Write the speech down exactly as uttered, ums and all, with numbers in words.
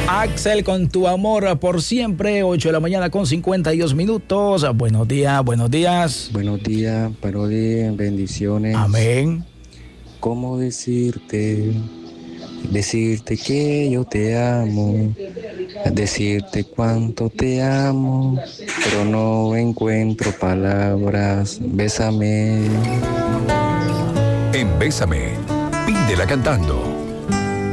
Axel con Tu Amor por Siempre, ocho de la mañana con cincuenta y dos minutos. Buenos días, buenos días. Buenos días, Parodi, bendiciones. Amén. ¿Cómo decirte? Decirte que yo te amo, decirte cuánto te amo, pero no encuentro palabras. Bésame. En Bésame, pídela cantando.